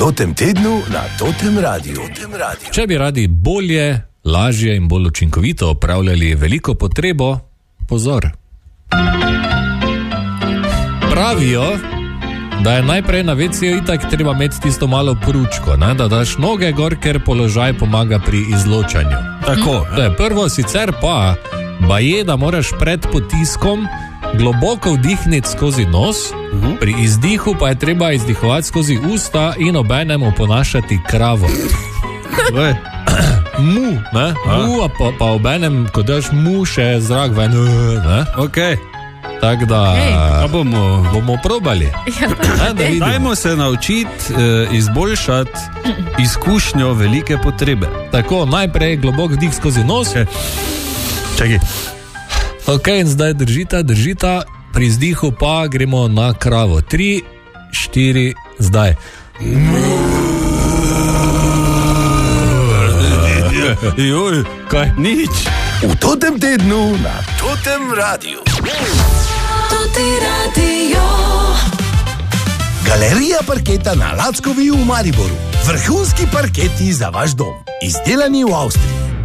totem tednu na Totem Radiu. Če bi radi bolje, lažje in bolj učinkovito opravljali veliko potrebo, pozor. Pravijo, da je najprej na WC-ju itak treba imeti tisto malo pručko, ne? Da daš noge gor, ker položaj pomaga pri izločanju. Tako. To je prvo, sicer pa baje, da moraš pred potiskom globoko vdihniti skozi nos, pri izdihu pa je treba izdihovati skozi usta in obenem oponašati kravo. Mu, ne? Mu, pa obenem, ko daš mu, še zrak ven, ne? Okay. Tako da bomo probali. Dajmo se naučiti izboljšati izkušnjo velike potrebe. Tako, najprej globok vdih skozi nos. Čakaj. Ok, in zdaj držita, pri izdihu pa gremo na kravo. 3, 4, zdaj. Joj, kaj? Nič. V totem tednu na Totem Radiu. Galerija parketa na Lackovi v Mariboru. Vrhunski parketi za vaš dom. Izdelani v Avstriji.